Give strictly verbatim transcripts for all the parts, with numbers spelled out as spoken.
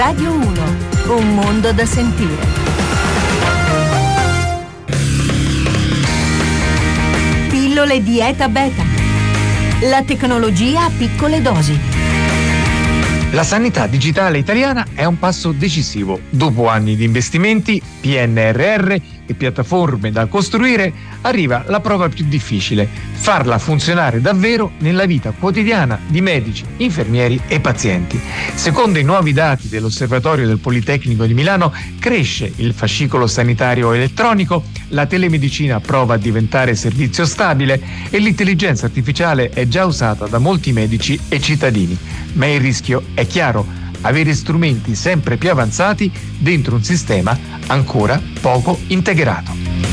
Radio uno, un mondo da sentire. Pillole Dieta Beta. La tecnologia a piccole dosi. La sanità digitale italiana è a un passo decisivo. Dopo anni di investimenti, P N R R e piattaforme da costruire, arriva la prova più difficile: farla funzionare davvero nella vita quotidiana di medici, infermieri e pazienti. Secondo i nuovi dati dell'Osservatorio del Politecnico di Milano, cresce il fascicolo sanitario elettronico, la telemedicina prova a diventare servizio stabile e l'intelligenza artificiale è già usata da molti medici e cittadini. Ma il rischio è chiaro: avere strumenti sempre più avanzati dentro un sistema ancora poco integrato.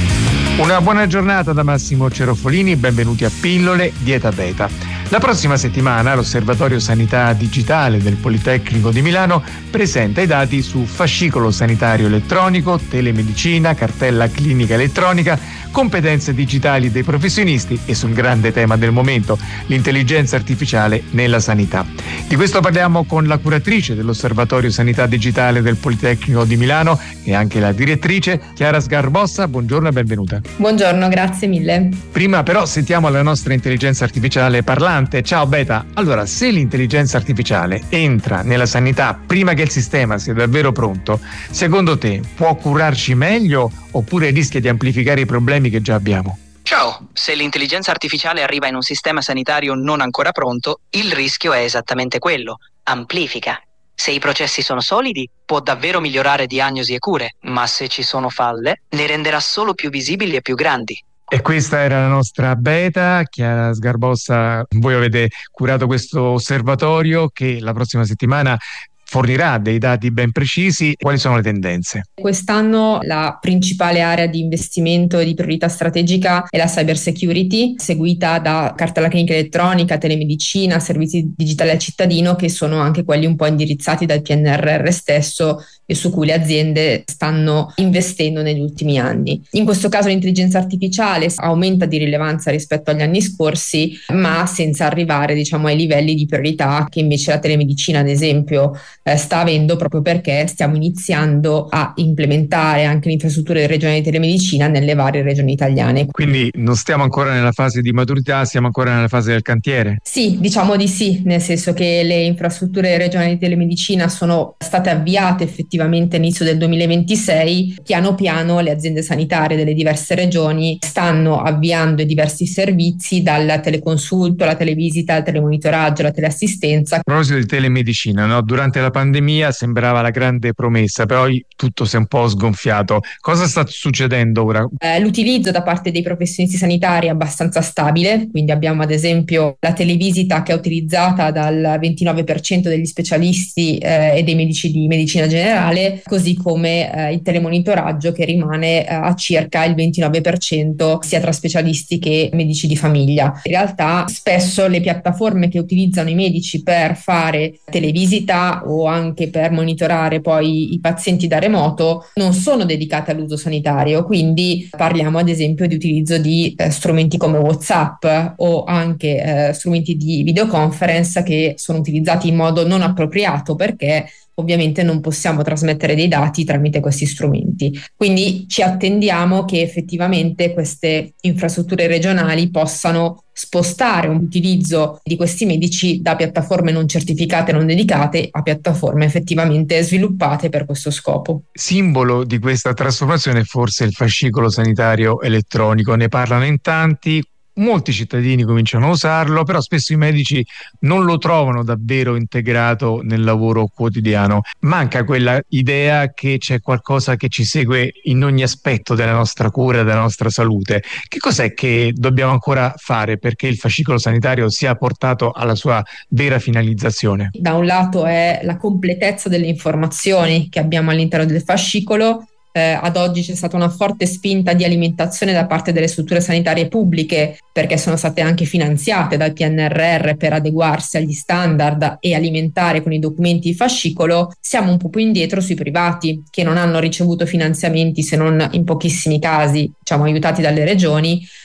Una buona giornata da Massimo Cerofolini, benvenuti a Pillole Dieta Beta. La prossima settimana l'Osservatorio Sanità Digitale del Politecnico di Milano presenta i dati su fascicolo sanitario elettronico, telemedicina, cartella clinica elettronica, competenze digitali dei professionisti e sul grande tema del momento, l'intelligenza artificiale nella sanità. Di questo parliamo con la curatrice dell'Osservatorio Sanità Digitale del Politecnico di Milano e anche la direttrice, Chiara Sgarbossa. Buongiorno e benvenuta. Buongiorno, grazie mille. Prima però sentiamo la nostra intelligenza artificiale parlante. Ciao Beta. Allora, se l'intelligenza artificiale entra nella sanità prima che il sistema sia davvero pronto, secondo te può curarci meglio oppure rischia di amplificare i problemi che già abbiamo? Ciao, se l'intelligenza artificiale arriva in un sistema sanitario non ancora pronto, il rischio è esattamente quello: amplifica. Se i processi sono solidi, può davvero migliorare diagnosi e cure, ma se ci sono falle, le renderà solo più visibili e più grandi. E questa era la nostra Beta. Chiara Sgarbossa, voi avete curato questo osservatorio che la prossima settimana fornirà dei dati ben precisi. Quali sono le tendenze? Quest'anno la principale area di investimento e di priorità strategica è la cyber security, seguita da cartella clinica elettronica, telemedicina, servizi digitali al cittadino, che sono anche quelli un po' indirizzati dal P N R R stesso e su cui le aziende stanno investendo negli ultimi anni. In questo caso l'intelligenza artificiale aumenta di rilevanza rispetto agli anni scorsi, ma senza arrivare, diciamo, ai livelli di priorità che invece la telemedicina, ad esempio, eh, sta avendo, proprio perché stiamo iniziando a implementare anche le infrastrutture regionali di telemedicina nelle varie regioni italiane. Quindi non stiamo ancora nella fase di maturità, siamo ancora nella fase del cantiere? Sì, diciamo di sì, nel senso che le infrastrutture regionali di telemedicina sono state avviate effettivamente all'inizio del duemilaventisei. Piano piano le aziende sanitarie delle diverse regioni stanno avviando i diversi servizi, dal teleconsulto alla televisita, al telemonitoraggio, alla teleassistenza. A proposito di telemedicina, no? Durante la pandemia sembrava la grande promessa, però tutto si è un po' sgonfiato. Cosa sta succedendo ora? Eh, l'utilizzo da parte dei professionisti sanitari è abbastanza stabile, quindi abbiamo ad esempio la televisita che è utilizzata dal ventinove per cento degli specialisti eh, e dei medici di medicina generale, così come eh, il telemonitoraggio che rimane eh, a circa il ventinove per cento sia tra specialisti che medici di famiglia. In realtà spesso le piattaforme che utilizzano i medici per fare televisita o anche per monitorare poi i pazienti da remoto non sono dedicate all'uso sanitario, quindi parliamo ad esempio di utilizzo di eh, strumenti come WhatsApp o anche eh, strumenti di videoconference che sono utilizzati in modo non appropriato, perché ovviamente non possiamo trasmettere dei dati tramite questi strumenti. Quindi ci attendiamo che effettivamente queste infrastrutture regionali possano spostare un utilizzo di questi medici da piattaforme non certificate, non dedicate, a piattaforme effettivamente sviluppate per questo scopo. Simbolo di questa trasformazione è forse il fascicolo sanitario elettronico. Ne parlano in tanti. Molti cittadini cominciano a usarlo, però spesso i medici non lo trovano davvero integrato nel lavoro quotidiano. Manca quella idea che c'è qualcosa che ci segue in ogni aspetto della nostra cura, della nostra salute. Che cos'è che dobbiamo ancora fare perché il fascicolo sanitario sia portato alla sua vera finalizzazione? Da un lato è la completezza delle informazioni che abbiamo all'interno del fascicolo. Eh, ad oggi c'è stata una forte spinta di alimentazione da parte delle strutture sanitarie pubbliche, perché sono state anche finanziate dal P N R R per adeguarsi agli standard e alimentare con i documenti il fascicolo. Siamo un po' più indietro sui privati, che non hanno ricevuto finanziamenti se non in pochissimi casi, diciamo aiutati dalle regioni,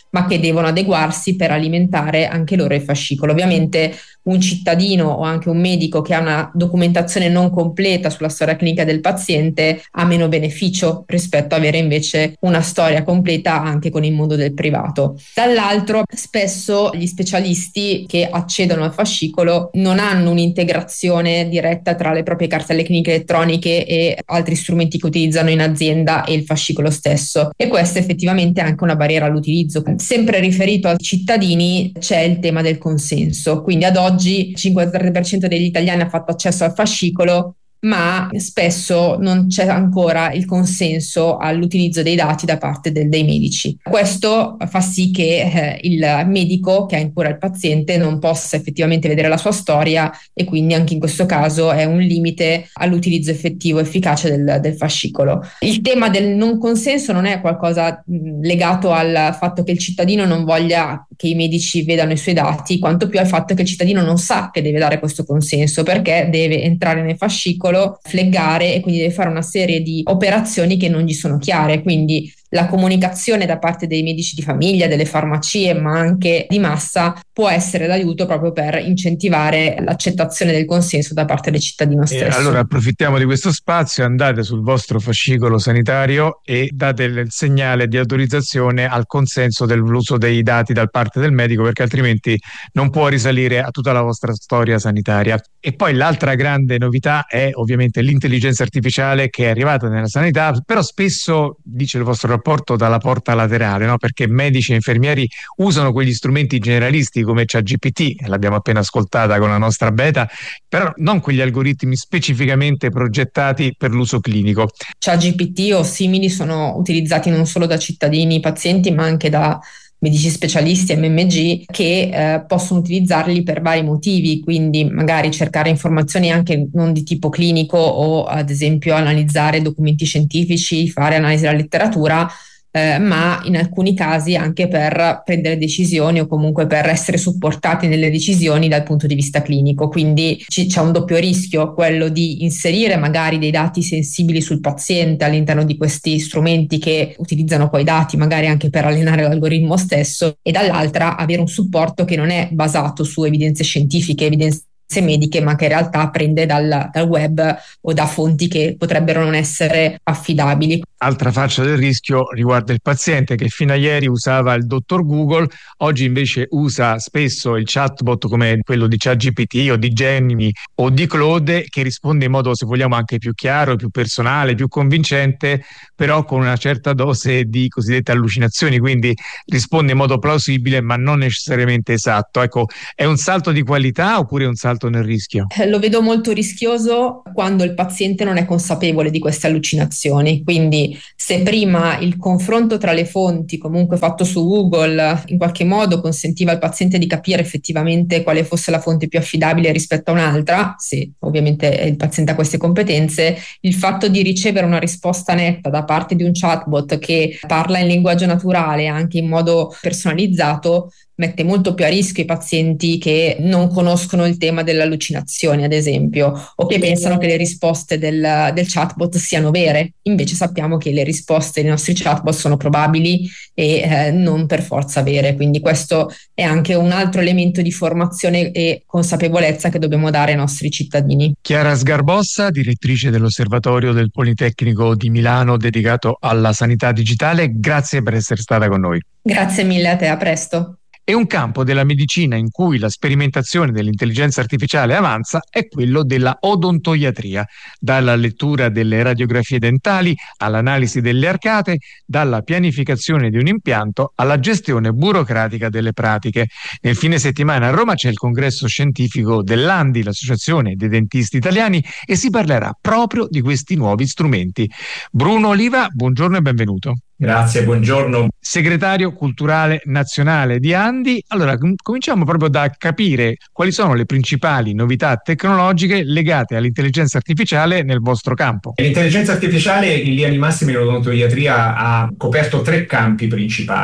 ma che devono adeguarsi per alimentare anche loro il fascicolo. Ovviamente un cittadino o anche un medico che ha una documentazione non completa sulla storia clinica del paziente ha meno beneficio rispetto a avere invece una storia completa anche con il mondo del privato. Dall'altro, spesso gli specialisti che accedono al fascicolo non hanno un'integrazione diretta tra le proprie cartelle cliniche elettroniche e altri strumenti che utilizzano in azienda e il fascicolo stesso, e questa effettivamente è anche una barriera all'utilizzo. Sempre riferito ai cittadini c'è il tema del consenso, quindi ad oggi il cinquantatré per cento degli italiani ha fatto accesso al fascicolo, ma spesso non c'è ancora il consenso all'utilizzo dei dati da parte del, dei medici. Questo fa sì che eh, il medico che ha in cura il paziente non possa effettivamente vedere la sua storia, e quindi anche in questo caso è un limite all'utilizzo effettivo e efficace del, del fascicolo. Il tema del non consenso non è qualcosa mh, legato al fatto che il cittadino non voglia che i medici vedano i suoi dati, quanto più al fatto che il cittadino non sa che deve dare questo consenso, perché deve entrare nel fascicolo, fleggare, e quindi deve fare una serie di operazioni che non gli sono chiare. Quindi la comunicazione da parte dei medici di famiglia, delle farmacie, ma anche di massa, può essere d'aiuto proprio per incentivare l'accettazione del consenso da parte del cittadino stesso. E allora approfittiamo di questo spazio, andate sul vostro fascicolo sanitario e date il segnale di autorizzazione al consenso dell'uso dei dati da parte del medico, perché altrimenti non può risalire a tutta la vostra storia sanitaria. E poi l'altra grande novità è ovviamente l'intelligenza artificiale che è arrivata nella sanità, però spesso, dice il vostro rapporto, dalla porta laterale, no? Perché medici e infermieri usano quegli strumenti generalisti come ChatGPT, l'abbiamo appena ascoltata con la nostra beta, però non quegli algoritmi specificamente progettati per l'uso clinico. ChatGPT o simili sono utilizzati non solo da cittadini, pazienti, ma anche da medici specialisti, M M G, che eh, possono utilizzarli per vari motivi, quindi magari cercare informazioni anche non di tipo clinico, o ad esempio analizzare documenti scientifici, fare analisi della letteratura, eh, ma in alcuni casi anche per prendere decisioni o comunque per essere supportati nelle decisioni dal punto di vista clinico. Quindi c- c'è un doppio rischio, quello di inserire magari dei dati sensibili sul paziente all'interno di questi strumenti che utilizzano poi dati magari anche per allenare l'algoritmo stesso, e dall'altra avere un supporto che non è basato su evidenze scientifiche, evidenze mediche, ma che in realtà prende dal, dal web o da fonti che potrebbero non essere affidabili. Altra faccia del rischio riguarda il paziente che fino a ieri usava il dottor Google, oggi invece usa spesso il chatbot come quello di ChatGPT o di Gemini o di Claude, che risponde in modo, se vogliamo, anche più chiaro, più personale, più convincente, però con una certa dose di cosiddette allucinazioni, quindi risponde in modo plausibile ma non necessariamente esatto. Ecco, è un salto di qualità oppure è un salto nel rischio? Lo vedo molto rischioso quando il paziente non è consapevole di queste allucinazioni, quindi se prima il confronto tra le fonti, comunque fatto su Google, in qualche modo consentiva al paziente di capire effettivamente quale fosse la fonte più affidabile rispetto a un'altra, se ovviamente il paziente ha queste competenze, il fatto di ricevere una risposta netta da parte di un chatbot che parla in linguaggio naturale, anche in modo personalizzato, mette molto più a rischio i pazienti che non conoscono il tema delle allucinazioni, ad esempio, o che pensano che le risposte del, del chatbot siano vere. Invece sappiamo che le risposte dei nostri chatbot sono probabili e eh, non per forza vere, quindi questo è anche un altro elemento di formazione e consapevolezza che dobbiamo dare ai nostri cittadini. Chiara Sgarbossa, direttrice dell'Osservatorio del Politecnico di Milano dedicato alla sanità digitale, grazie per essere stata con noi. Grazie mille a te, a presto. E un campo della medicina in cui la sperimentazione dell'intelligenza artificiale avanza è quello della odontoiatria, dalla lettura delle radiografie dentali all'analisi delle arcate, dalla pianificazione di un impianto alla gestione burocratica delle pratiche. Nel fine settimana a Roma c'è il congresso scientifico dell'A N D I, l'Associazione dei Dentisti Italiani, e si parlerà proprio di questi nuovi strumenti. Bruno Oliva, buongiorno e benvenuto. Grazie, buongiorno. Segretario culturale nazionale di A N D I. Allora, com- cominciamo proprio da capire quali sono le principali novità tecnologiche legate all'intelligenza artificiale nel vostro campo. L'intelligenza artificiale in linea di massima in odontoiatria ha coperto tre campi principali.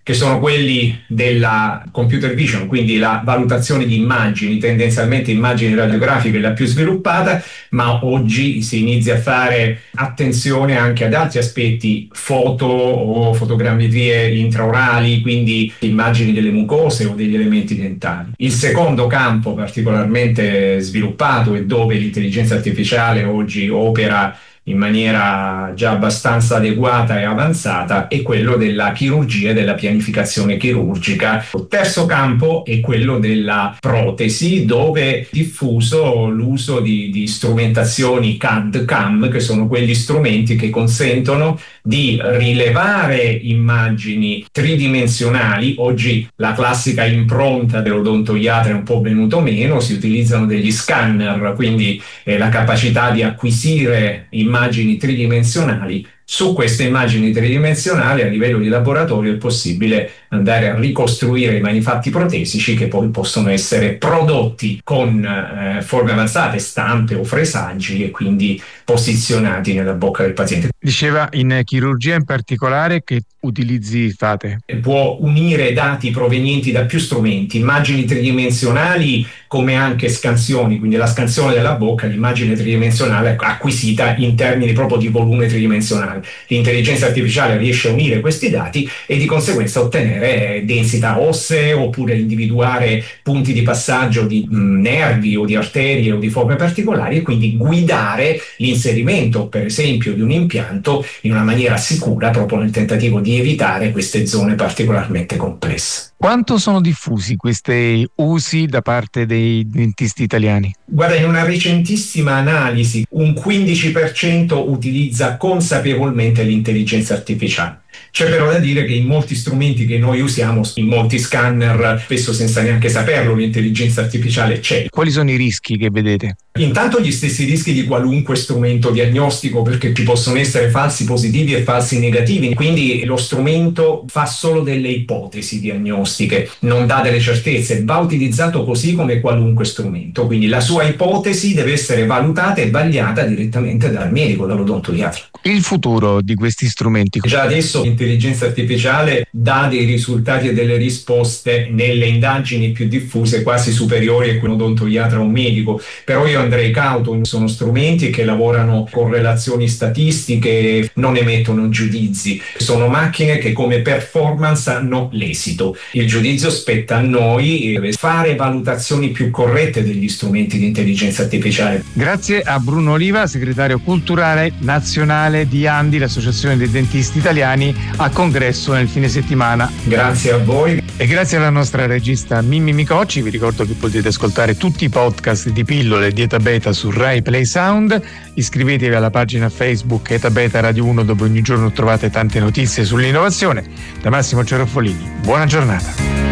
che sono quelli della computer vision, quindi la valutazione di immagini, tendenzialmente immagini radiografiche la più sviluppata, ma oggi si inizia a fare attenzione anche ad altri aspetti, foto o fotogrammetrie intraorali, quindi immagini delle mucose o degli elementi dentali. Il secondo campo particolarmente sviluppato e dove l'intelligenza artificiale oggi opera in maniera già abbastanza adeguata e avanzata è quello della chirurgia e della pianificazione chirurgica. Il terzo campo è quello della protesi, dove è diffuso l'uso di, di strumentazioni C A D C A M, che sono quegli strumenti che consentono di rilevare immagini tridimensionali. Oggi la classica impronta dell'odontoiatra è un po' venuto meno, si utilizzano degli scanner, quindi eh, la capacità di acquisire immagini immagini tridimensionali. Su queste immagini tridimensionali a livello di laboratorio è possibile andare a ricostruire i manufatti protesici che poi possono essere prodotti con eh, forme avanzate, stampe o fresaggi, e quindi posizionati nella bocca del paziente. Diceva in chirurgia in particolare che utilizzi fate? Può unire dati provenienti da più strumenti, immagini tridimensionali come anche scansioni, quindi la scansione della bocca, l'immagine tridimensionale acquisita in termini proprio di volume tridimensionale. L'intelligenza artificiale riesce a unire questi dati e di conseguenza ottenere densità ossee, oppure individuare punti di passaggio di mh, nervi o di arterie o di forme particolari, e quindi guidare l'inserimento, per esempio, di un impianto in una maniera sicura, proprio nel tentativo di evitare queste zone particolarmente complesse. Quanto sono diffusi questi usi da parte dei dentisti italiani? Guarda, in una recentissima analisi un quindici per cento utilizza consapevolmente l'intelligenza artificiale. C'è però da dire che in molti strumenti che noi usiamo, in molti scanner, spesso senza neanche saperlo, l'intelligenza artificiale c'è. Quali sono i rischi che vedete? Intanto gli stessi rischi di qualunque strumento diagnostico, perché ci possono essere falsi positivi e falsi negativi, quindi lo strumento fa solo delle ipotesi diagnostiche, non dà delle certezze, va utilizzato così come qualunque strumento, quindi la sua ipotesi deve essere valutata e vagliata direttamente dal medico, dall'odontoiatra. Il futuro di questi strumenti? Già adesso l'intelligenza artificiale dà dei risultati e delle risposte nelle indagini più diffuse quasi superiori a quello odontoiatra o un medico, però io andrei cauto. Sono strumenti che lavorano con relazioni statistiche, non emettono giudizi, sono macchine che come performance hanno l'esito. Il giudizio spetta a noi fare valutazioni più corrette degli strumenti di intelligenza artificiale. Grazie a Bruno Oliva, segretario culturale nazionale di ANDI, l'associazione dei dentisti italiani, a congresso nel fine settimana. Grazie a voi. E grazie alla nostra regista Mimmi Micocci. Vi ricordo che potete ascoltare tutti i podcast di Pillole Dieta Beta su Rai Play Sound. Iscrivetevi alla pagina Facebook Eta Beta Radio uno, dove ogni giorno trovate tante notizie sull'innovazione. Da Massimo Ceraffolini, buona giornata.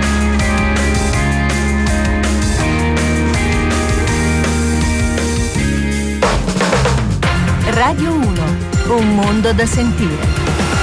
Radio uno, un mondo da sentire.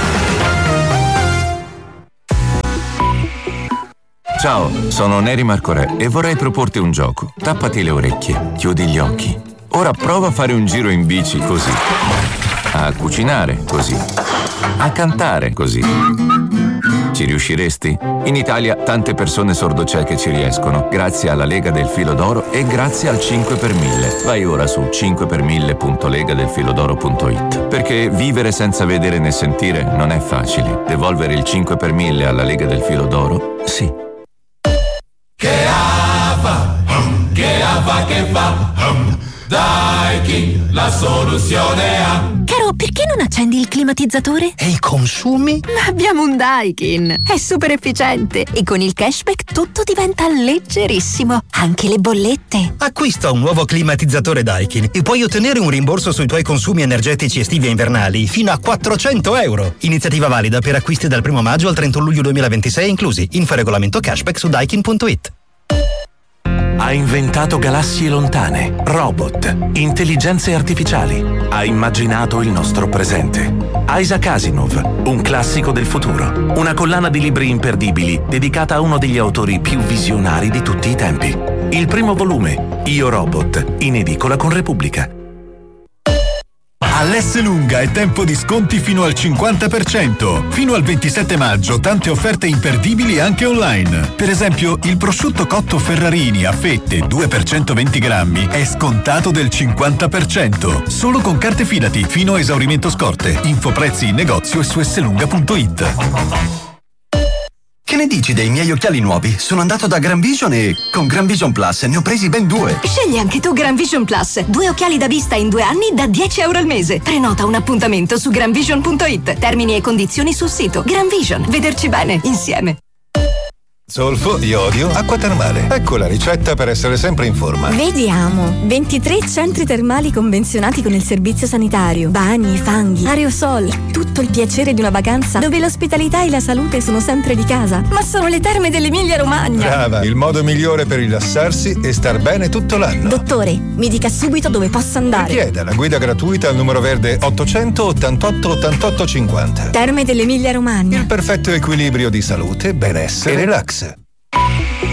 Ciao, sono Neri Marcorè e vorrei proporti un gioco. Tappati le orecchie, chiudi gli occhi. Ora prova a fare un giro in bici così, a cucinare così, a cantare così. Ci riusciresti? In Italia tante persone sordocieche ci riescono, grazie alla Lega del Filo d'Oro e grazie al cinque per mille. Vai ora su cinque per mille punto lega del filodoro punto it, perché vivere senza vedere né sentire non è facile. Devolvere il cinque per mille alla Lega del Filo d'Oro, sì. Che ava, che ava che va, Daikin, la soluzione ha. Caro, perché non accendi il climatizzatore? E i consumi? Ma abbiamo un Daikin, è super efficiente e con il cashback tutto diventa leggerissimo, anche le bollette. Acquista un nuovo climatizzatore Daikin e puoi ottenere un rimborso sui tuoi consumi energetici estivi e invernali fino a quattrocento euro. Iniziativa valida per acquisti dal primo maggio al trentuno luglio duemilaventisei inclusi. Info regolamento cashback su daikin punto it. Ha inventato galassie lontane, robot, intelligenze artificiali. Ha immaginato il nostro presente. Isaac Asimov, un classico del futuro. Una collana di libri imperdibili dedicata a uno degli autori più visionari di tutti i tempi. Il primo volume, Io Robot, in edicola con Repubblica. All'Esselunga è tempo di sconti fino al cinquanta per cento. Fino al ventisette maggio tante offerte imperdibili anche online. Per esempio, il prosciutto cotto Ferrarini a fette due per centoventi grammi è scontato del cinquanta per cento. Solo con carte Fidati fino a esaurimento scorte. Info prezzi in negozio e su esselunga punto it. Che ne dici dei miei occhiali nuovi? Sono andato da Gran Vision e con Gran Vision Plus ne ho presi ben due. Scegli anche tu Gran Vision Plus. Due occhiali da vista in due anni da dieci euro al mese. Prenota un appuntamento su gran vision punto it. Termini e condizioni sul sito. Gran Vision. Vederci bene insieme. Zolfo, iodio, acqua termale. Ecco la ricetta per essere sempre in forma. Vediamo. ventitré centri termali convenzionati con il servizio sanitario. Bagni, fanghi, aerosol. Tutto il piacere di una vacanza dove l'ospitalità e la salute sono sempre di casa. Ma sono le terme dell'Emilia Romagna. Brava, il modo migliore per rilassarsi e star bene tutto l'anno. Dottore, mi dica subito dove posso andare. Richieda la guida gratuita al numero verde ottocento ottantotto ottantotto cinquanta. Terme dell'Emilia Romagna. Il perfetto equilibrio di salute, benessere e relax.